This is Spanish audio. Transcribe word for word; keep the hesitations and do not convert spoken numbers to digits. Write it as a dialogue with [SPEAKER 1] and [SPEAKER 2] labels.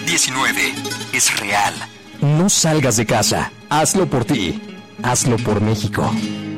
[SPEAKER 1] diecinueve es real.
[SPEAKER 2] No salgas de casa. Hazlo por ti. Hazlo por México.